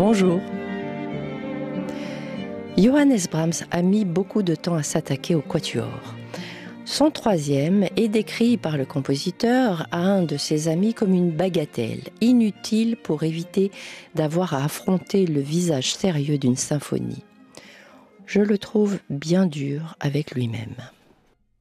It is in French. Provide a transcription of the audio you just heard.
Bonjour. Johannes Brahms a mis beaucoup de temps à s'attaquer au quatuor. Son troisième est décrit par le compositeur à un de ses amis comme une bagatelle, inutile pour éviter d'avoir à affronter le visage sérieux d'une symphonie. Je le trouve bien dur avec lui-même.